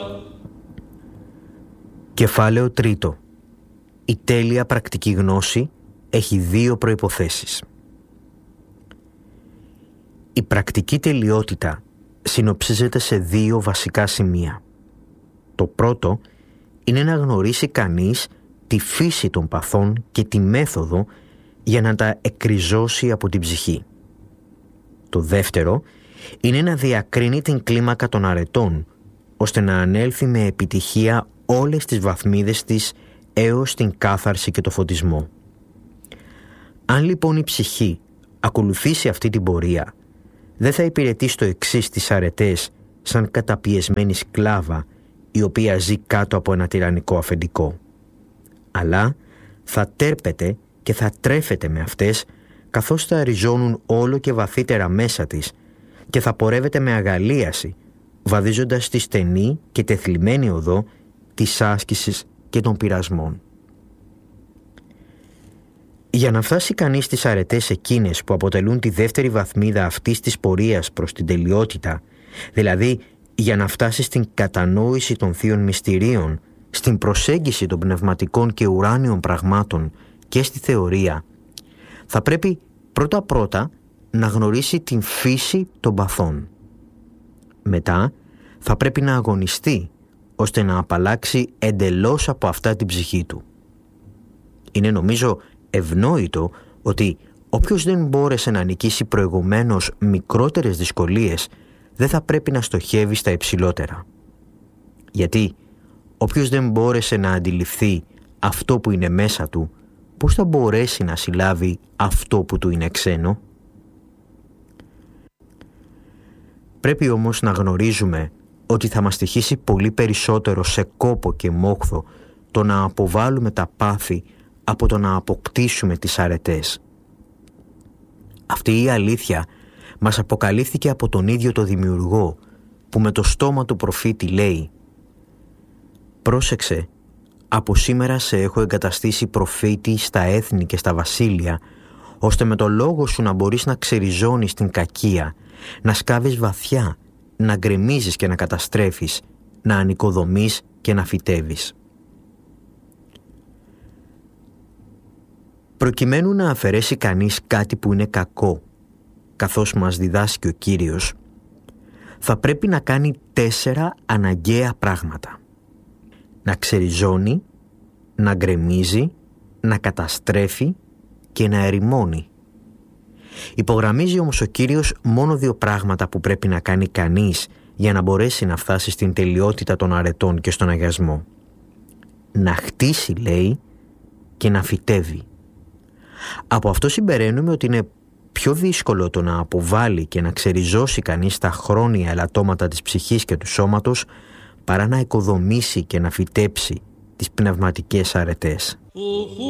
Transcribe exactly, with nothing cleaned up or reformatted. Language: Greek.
Κεφάλαιο τρίτο. Η τέλεια πρακτική γνώση έχει δύο προϋποθέσεις. Η πρακτική τελειότητα συνοψίζεται σε δύο βασικά σημεία. Το πρώτο είναι να γνωρίσει κανείς τη φύση των παθών και τη μέθοδο για να τα εκριζώσει από την ψυχή. Το δεύτερο είναι να διακρίνει την κλίμακα των αρετών, ώστε να ανέλθει με επιτυχία όλες τις βαθμίδες της έως την κάθαρση και το φωτισμό. Αν λοιπόν η ψυχή ακολουθήσει αυτή την πορεία, δεν θα υπηρετεί στο εξής τις αρετές σαν καταπιεσμένη σκλάβα η οποία ζει κάτω από ένα τυραννικό αφεντικό, αλλά θα τέρπεται και θα τρέφεται με αυτές καθώς θα ριζώνουν όλο και βαθύτερα μέσα της και θα πορεύεται με αγαλίαση, βαδίζοντας στη στενή και τεθλιμμένη οδό της άσκησης και των πειρασμών. Για να φτάσει κανείς στις αρετές εκείνες που αποτελούν τη δεύτερη βαθμίδα αυτής της πορείας προς την τελειότητα, δηλαδή για να φτάσει στην κατανόηση των θείων μυστηρίων, στην προσέγγιση των πνευματικών και ουράνιων πραγμάτων και στη θεωρία, θα πρέπει πρώτα-πρώτα να γνωρίσει την φύση των παθών. Μετά θα πρέπει να αγωνιστεί ώστε να απαλλάξει εντελώς από αυτά την ψυχή του. Είναι νομίζω ευνόητο ότι όποιος δεν μπόρεσε να νικήσει προηγουμένως μικρότερες δυσκολίες δεν θα πρέπει να στοχεύει στα υψηλότερα. Γιατί όποιος δεν μπόρεσε να αντιληφθεί αυτό που είναι μέσα του, πώς θα μπορέσει να συλλάβει αυτό που του είναι ξένο? Πρέπει όμως να γνωρίζουμε ότι θα μας στοιχήσει πολύ περισσότερο σε κόπο και μόχθο το να αποβάλουμε τα πάθη από το να αποκτήσουμε τις αρετές. Αυτή η αλήθεια μας αποκαλύφθηκε από τον ίδιο το Δημιουργό, που με το στόμα του προφήτη λέει: «Πρόσεξε, από σήμερα σε έχω εγκαταστήσει προφήτη στα έθνη και στα βασίλεια, ώστε με το λόγο σου να μπορείς να ξεριζώνεις την κακία, να σκάβεις βαθιά, να γκρεμίζεις και να καταστρέφεις, να ανοικοδομείς και να φυτεύεις». Προκειμένου να αφαιρέσει κανείς κάτι που είναι κακό, καθώς μας διδάσκει ο Κύριος, θα πρέπει να κάνει τέσσερα αναγκαία πράγματα: να ξεριζώνει, να γκρεμίζει, να καταστρέφει και να ερημώνει. Υπογραμμίζει όμως ο Κύριος μόνο δύο πράγματα που πρέπει να κάνει κανείς για να μπορέσει να φτάσει στην τελειότητα των αρετών και στον αγιασμό. Να χτίσει, λέει, και να φυτεύει. Από αυτό συμπεραίνουμε ότι είναι πιο δύσκολο το να αποβάλει και να ξεριζώσει κανείς τα χρόνια ελαττώματα της ψυχής και του σώματος, παρά να οικοδομήσει και να φυτέψει τις πνευματικές αρετές.